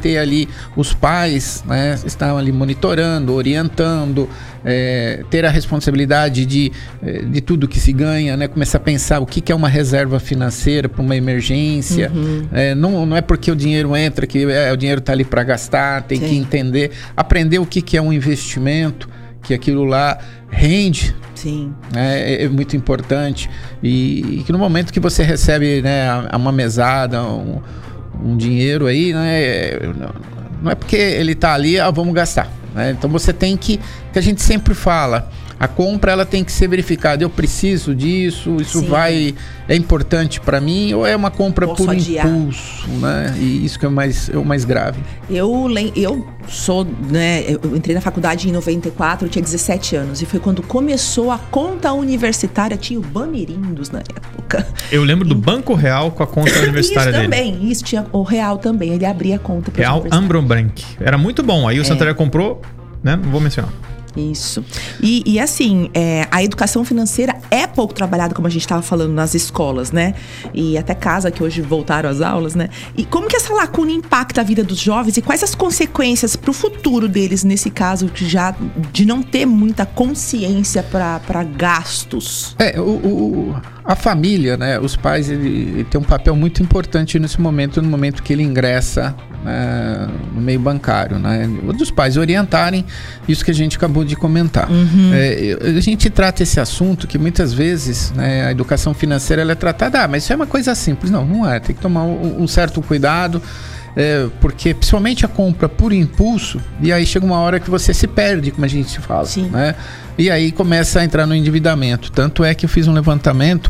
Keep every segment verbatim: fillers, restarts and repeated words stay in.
ter ali os pais, né, estão ali monitorando, orientando, é, ter a responsabilidade de, de tudo que se ganha, né, começar a pensar o que, que é uma reserva financeira para uma emergência. Uhum. É, não, não é porque o dinheiro entra que é, o dinheiro está ali para gastar, tem Sim. que entender, aprender o que, que é um investimento, que aquilo lá rende. Sim. É, é muito importante. E, e que no momento que você recebe, né, uma mesada, um, um dinheiro aí, né, não é porque ele está ali, ah, vamos gastar. Né? Então você tem que, que a gente sempre fala, a compra ela tem que ser verificada. Eu preciso disso, isso Sim. vai, é importante para mim, ou é uma compra Posso por adiar. impulso, né? E isso que é o mais, é o mais grave. Eu, eu sou, né? Eu entrei na faculdade em noventa e quatro, eu tinha dezessete anos, e foi quando começou a conta universitária. Tinha o Bamirindos na época. Eu lembro do Banco Real com a conta universitária isso dele. Também, isso tinha o Real também. Ele abria a conta. Real Ambrobank. Era muito bom. Aí o é. Santander comprou, né? Não vou mencionar. Isso. E, e assim, é, a educação financeira é pouco trabalhada, como a gente estava falando, nas escolas, né? E até casa, que hoje voltaram às aulas, né? E como que essa lacuna impacta a vida dos jovens e quais as consequências para o futuro deles, nesse caso, de, já, de não ter muita consciência para gastos? É, o, o, a família, né? Os pais, ele, ele tem um papel muito importante nesse momento, no momento que ele ingressa, né, no meio bancário, né? Dos pais orientarem isso que a gente acabou de comentar. Uhum. É, a gente trata esse assunto que muitas vezes, né, a educação financeira ela é tratada, ah, mas isso é uma coisa simples. Não, não é. Tem que tomar um, um certo cuidado, é, porque principalmente a compra por impulso, e aí chega uma hora que você se perde, como a gente fala. Sim. Né? E aí começa a entrar no endividamento. Tanto é que eu fiz um levantamento,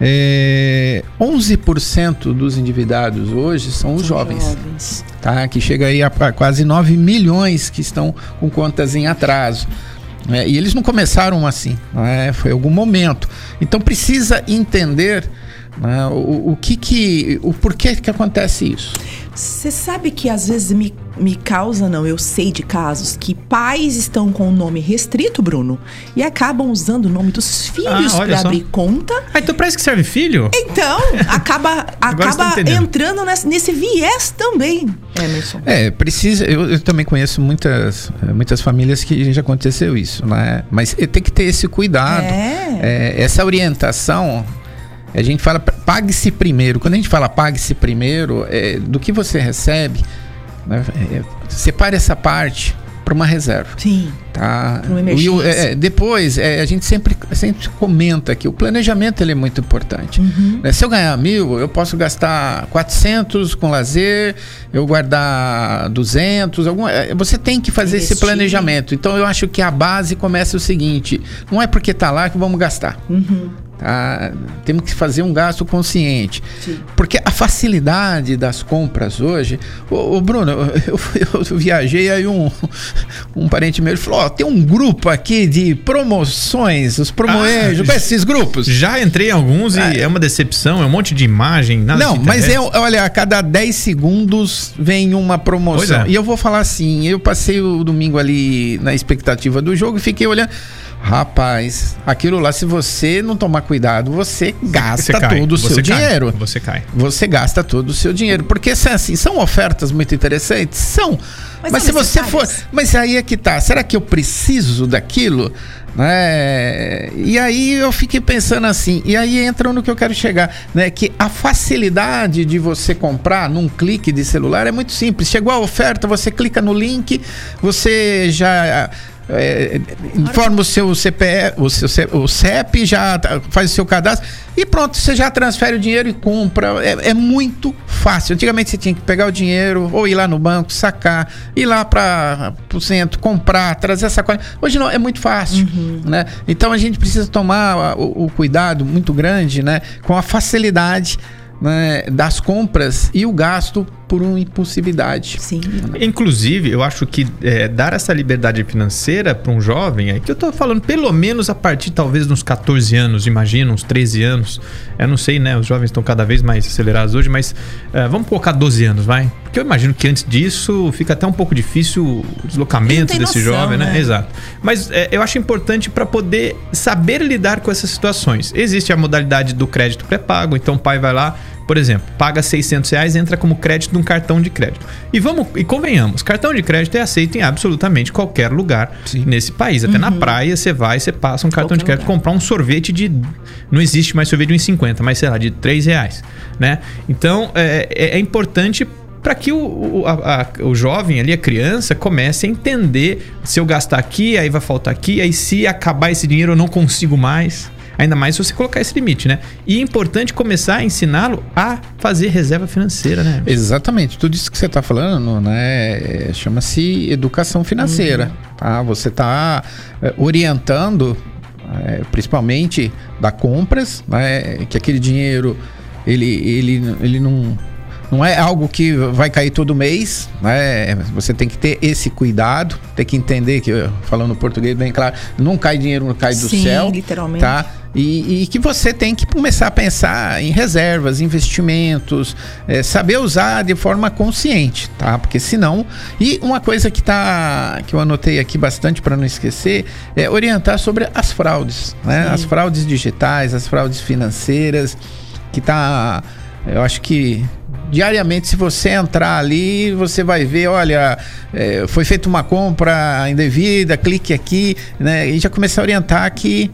é, onze por cento dos endividados hoje são os são jovens. jovens. Tá? Que chega aí a, a quase nove milhões que estão com contas em atraso. É, e eles não começaram assim, né? Foi algum momento. Então precisa entender, né, o, o que que, o porquê que acontece isso. Você sabe que às vezes me, me causa, não, eu sei de casos que pais estão com o nome restrito, Bruno, e acabam usando o nome dos filhos ah, para abrir conta. Ah, então parece que serve filho? Então, acaba, acaba entrando nesse, nesse viés também, Emerson. É, precisa, eu, eu também conheço muitas, muitas famílias que já aconteceu isso, né? Mas tem que ter esse cuidado, é. É, essa orientação. A gente fala, pague-se primeiro. Quando a gente fala pague-se primeiro, é, do que você recebe, né, é, separe essa parte para uma reserva. Sim. Tá? Para uma emergência. É, depois, é, a gente sempre, sempre comenta que o planejamento ele é muito importante. Uhum. Né? Se eu ganhar mil, eu posso gastar quatrocentos com lazer, eu guardar duzentos. Alguma, você tem que fazer Investir. esse planejamento. Então, eu acho que a base começa o seguinte: não é porque está lá que vamos gastar. Uhum. Tá? Temos que fazer um gasto consciente. Sim. Porque a facilidade das compras hoje. Ô, ô Bruno, eu, eu, eu viajei, aí um, um parente meu falou: ó, tem um grupo aqui de promoções, os promoejos, ah, com esses grupos. Já entrei em alguns e é, é uma decepção, é um monte de imagem. Nada não, mas é, olha, a cada dez segundos vem uma promoção. É. E eu vou falar assim: eu passei o domingo ali na expectativa do jogo e fiquei olhando. Rapaz, aquilo lá, se você não tomar cuidado, você gasta você todo o seu cai, dinheiro. Você cai. Você gasta todo o seu dinheiro. Porque, assim, são ofertas muito interessantes? São. Mas, mas se você for... Mas aí é que tá. Será que eu preciso daquilo? Né? E aí eu fiquei pensando assim, e aí entra no que eu quero chegar, né? Que a facilidade de você comprar num clique de celular é muito simples. Chegou a oferta, você clica no link, você já... É, informa o seu C P F, o seu o C E P, já faz o seu cadastro e pronto, você já transfere o dinheiro e compra. É, é muito fácil. Antigamente você tinha que pegar o dinheiro ou ir lá no banco, sacar, ir lá para o centro, comprar, trazer essa coisa. Hoje não, é muito fácil, uhum. né? Então a gente precisa tomar o, o cuidado muito grande, né, com a facilidade, né, das compras e o gasto por uma impulsividade. Sim. Inclusive, eu acho que é, dar essa liberdade financeira para um jovem, é que eu tô falando pelo menos a partir talvez dos catorze anos, imagina, uns treze anos. Eu não sei, né? Os jovens estão cada vez mais acelerados hoje, mas é, vamos colocar doze anos, vai? Porque eu imagino que antes disso fica até um pouco difícil o deslocamento desse noção, jovem, né? né? Exato. Mas é, eu acho importante para poder saber lidar com essas situações. Existe a modalidade do crédito pré-pago, então o pai vai lá, por exemplo, paga seiscentos reais, entra como crédito num cartão de crédito. E vamos e convenhamos, cartão de crédito é aceito em absolutamente qualquer lugar Sim. nesse país. Até uhum. na praia você vai, você passa um cartão qualquer de crédito, lugar. comprar um sorvete de... Não existe mais sorvete de um e cinquenta, mas sei lá, de três reais, né? Então, é, é, é importante para que o, o, a, a, o jovem ali, a criança, comece a entender: se eu gastar aqui, aí vai faltar aqui, aí se acabar esse dinheiro eu não consigo mais. Ainda mais se você colocar esse limite, né? E é importante começar a ensiná-lo a fazer reserva financeira, né? Exatamente. Tudo isso que você está falando, né? Chama-se educação financeira. Uhum. Tá? Você está orientando, é, principalmente da compras, né? Que aquele dinheiro, ele, ele, ele não... Não é algo que vai cair todo mês, né? Você tem que ter esse cuidado, tem que entender que, falando português bem claro, não cai dinheiro, não cai do Sim, céu. Literalmente. Tá? E, e que você tem que começar a pensar em reservas, investimentos, é, saber usar de forma consciente, tá? Porque senão... E uma coisa que, tá, que eu anotei aqui bastante para não esquecer é orientar sobre as fraudes, né? As fraudes digitais, as fraudes financeiras, que tá... Eu acho que... Diariamente, se você entrar ali, você vai ver, olha, é, foi feita uma compra indevida, clique aqui, né? E já começa a orientar que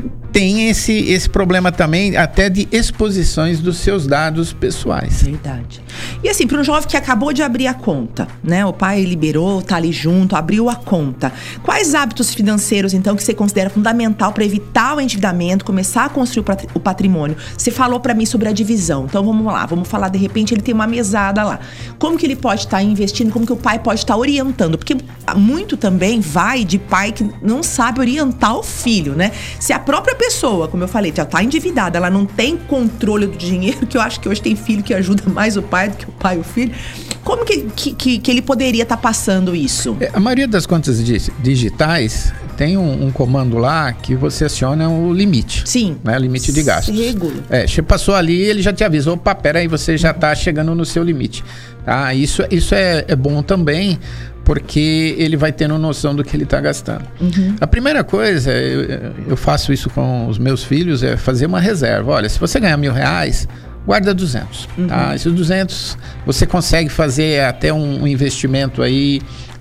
tem esse, esse problema também, até de exposições dos seus dados pessoais. Verdade. E assim, para um jovem que acabou de abrir a conta, né? O pai liberou, tá ali junto, abriu a conta. Quais hábitos financeiros, então, que você considera fundamental para evitar o endividamento, começar a construir o patrimônio? Você falou para mim sobre a divisão. Então, vamos lá. Vamos falar, de repente, ele tem uma mesada lá. Como que ele pode estar tá investindo? Como que o pai pode estar tá orientando? Porque muito também vai de pai que não sabe orientar o filho, né? Se a própria pessoa, como eu falei, já tá endividada, ela não tem controle do dinheiro, que eu acho que hoje tem filho que ajuda mais o pai do que o pai e o filho. Como que, que, que ele poderia estar tá passando isso? A maioria das contas digitais tem um, um comando lá que você aciona o limite. Sim. Né? Limite de gastos. Se regula. É, você passou ali, ele já te avisou, opa, peraí, você já tá chegando no seu limite. Tá? Isso, isso é, é bom também, porque ele vai tendo noção do que ele está gastando. Uhum. A primeira coisa, eu, eu faço isso com os meus filhos, é fazer uma reserva. Olha, se você ganhar mil reais, guarda duzentos. Uhum. Tá? Esses duzentos, você consegue fazer até um, um investimento aí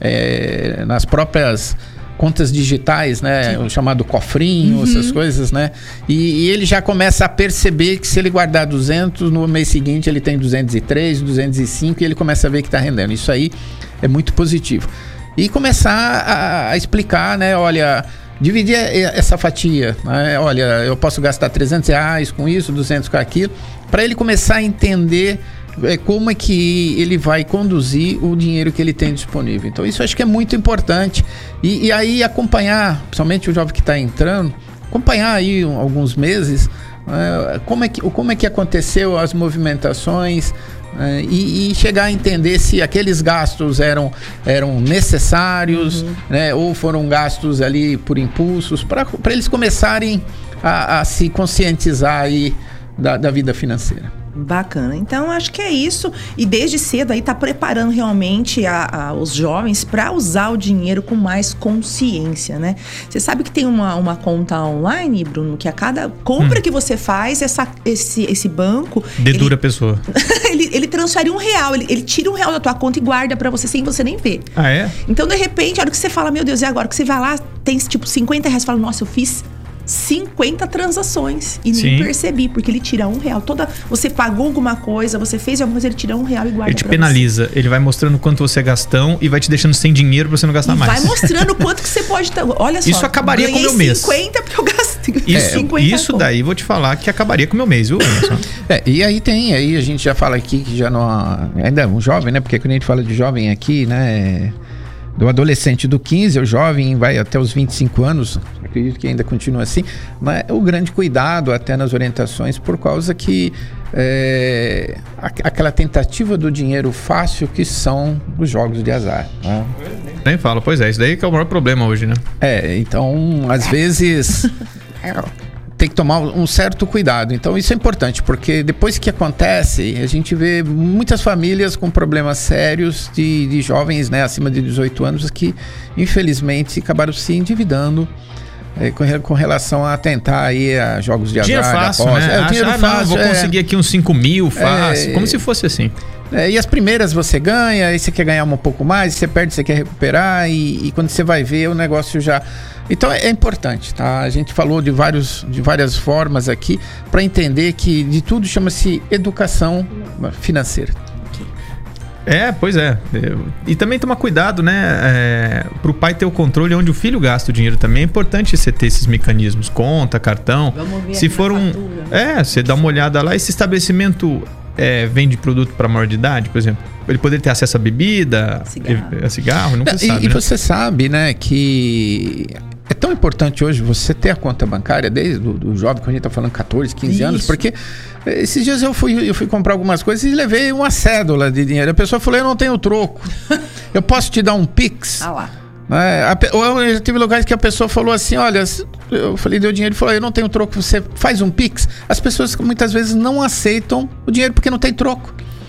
é, nas próprias contas digitais, né? Sim. O chamado cofrinho, uhum. essas coisas, né? E, e ele já começa a perceber que se ele guardar duzentos, no mês seguinte ele tem duzentos e três, duzentos e cinco e ele começa a ver que está rendendo. Isso aí é muito positivo. E começar a, a explicar, né? Olha, dividir essa fatia, né? Olha, eu posso gastar trezentos reais com isso, duzentos com aquilo, para ele começar a entender é, como é que ele vai conduzir o dinheiro que ele tem disponível. Então isso eu acho que é muito importante. E, e aí acompanhar, principalmente o jovem que está entrando, acompanhar aí um, alguns meses, é, como, é que, como é que aconteceu as movimentações, é, e, e chegar a entender se aqueles gastos eram, eram necessários, uhum. né, ou foram gastos ali por impulsos, para eles começarem a, a se conscientizar aí da, da vida financeira. Bacana. Então, acho que é isso. E desde cedo aí tá preparando realmente a, a, os jovens para usar o dinheiro com mais consciência, né? Você sabe que tem uma, uma conta online, Bruno, que a cada compra hum. que você faz, essa, esse, esse banco... Dedura a pessoa. ele, ele transfere um real, ele, ele tira um real da tua conta e guarda para você sem você nem ver. Ah, é? Então, de repente, a hora que você fala, meu Deus, e agora? Que você vai lá, tem tipo cinquenta reais, você fala, nossa, eu fiz cinquenta transações e nem Sim. percebi, porque ele tira um real. Toda, você pagou alguma coisa, você fez alguma coisa, ele tira um real e guarda. Ele te penaliza, você. Ele vai mostrando quanto você é gastão e vai te deixando sem dinheiro pra você não gastar e mais. Vai mostrando quanto que você pode ter. Olha só. Isso acabaria com o meu mês. cinquenta porque eu gastei. Isso, cinquenta isso daí vou te falar que acabaria com o meu mês, viu, Emerson? É, e aí tem, aí a gente já fala aqui que já não. Ainda é um jovem, né? Porque quando a gente fala de jovem aqui, né? Do adolescente do quinze, o jovem vai até os vinte e cinco anos, acredito que ainda continua assim, mas o grande cuidado até nas orientações, por causa que é, aquela tentativa do dinheiro fácil que são os jogos de azar. Né? Nem falo, pois é, isso daí que é o maior problema hoje, né? É, então, às vezes... tem que tomar um certo cuidado. Então isso é importante, porque depois que acontece, a gente vê muitas famílias com problemas sérios de, de jovens, né, acima de dezoito anos que infelizmente acabaram se endividando é, com, com relação a atentar aí a jogos de azar. Dinheiro fácil, aposta. né? É, o dinheiro Acha, fácil, não, vou é, conseguir aqui uns cinco mil fácil, é, como se fosse assim. É, e as primeiras você ganha, aí você quer ganhar um pouco mais, você perde, você quer recuperar, e, e quando você vai ver, o negócio já... Então é, é importante, tá? A gente falou de, vários, de várias formas aqui para entender que de tudo chama-se educação financeira. É, pois é. E também tomar cuidado, né? É, pro pai ter o controle onde o filho gasta o dinheiro também. É importante você ter esses mecanismos, conta, cartão. Vamos ver Se for um... fatura. É, você dá uma olhada lá. Esse estabelecimento é, vende produto para maior de idade, por exemplo? Ele poderia ter acesso a bebida, cigarro, a cigarro nunca e, sabe, e né? você sabe, né, que... É tão importante hoje você ter a conta bancária desde o do jovem, quando a gente tá falando catorze, quinze Isso. anos, porque esses dias eu fui, eu fui comprar algumas coisas e levei uma cédula de dinheiro. A pessoa falou, eu não tenho troco. Eu posso te dar um Pix? Ah lá. É, a, ou eu tive lugares que a pessoa falou assim, olha, eu falei, deu dinheiro, ele falou, eu não tenho troco, você faz um Pix? As pessoas muitas vezes não aceitam o dinheiro porque não tem troco.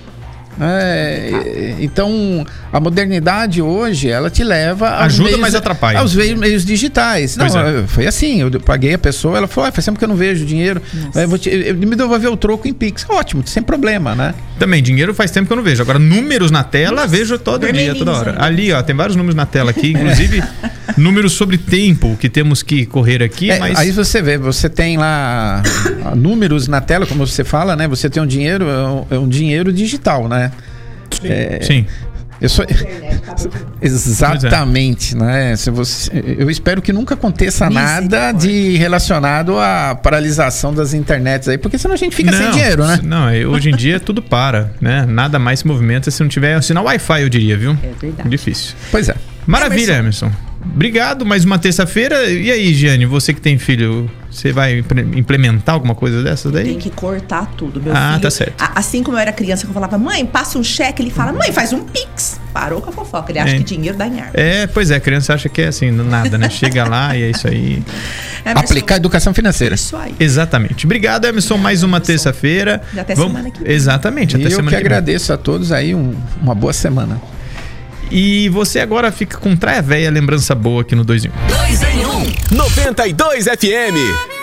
É, então a modernidade hoje ela te leva aos ajuda, meios, mas atrapalha. aos meios, meios digitais. Não, é. Foi assim, eu paguei a pessoa, ela falou, ah, faz tempo que eu não vejo dinheiro, eu vou te, eu, me devolver o troco em Pix. Ótimo, sem problema, né? Também, dinheiro faz tempo que eu não vejo. Agora, números na tela, Nossa, vejo todo dia, toda hora. ainda. Ali, ó, tem vários números na tela aqui, inclusive números sobre tempo que temos que correr aqui, É, mas... Aí você vê, você tem lá números na tela, como você fala, né? Você tem um dinheiro, é um, é um dinheiro digital, né? Sim. É, Sim. Eu sou... Exatamente, né? Se você... Eu espero que nunca aconteça nada de relacionado à paralisação das internets aí, porque senão a gente fica não, sem dinheiro, né? Não, hoje em dia tudo para, né? Nada mais se movimenta se não tiver sinal Wi-Fi, eu diria, viu? É verdade. Difícil. Pois é. Maravilha, Emerson. Obrigado, mais uma terça-feira. E aí, Giane, você que tem filho, você vai implementar alguma coisa dessas daí? Tem que cortar tudo, meu ah, filho. tá certo. A, assim como eu era criança, que eu falava, mãe, passa um cheque, ele fala, mãe, faz um Pix. Parou com a fofoca, ele acha É. que dinheiro dá em árvore. É, pois é, a criança acha que é assim, nada, né? Chega lá e é isso aí. Emerson, Aplicar educação financeira. Isso aí. Exatamente. Obrigado, Emerson. Obrigado, mais uma Emerson. terça-feira. E até Vamos... semana que vem. Exatamente, até E eu semana que que vem. agradeço a todos aí, um, uma boa semana. E você agora fica com Traia Véia, lembrança boa aqui no dois em um. dois em um. noventa e dois F M.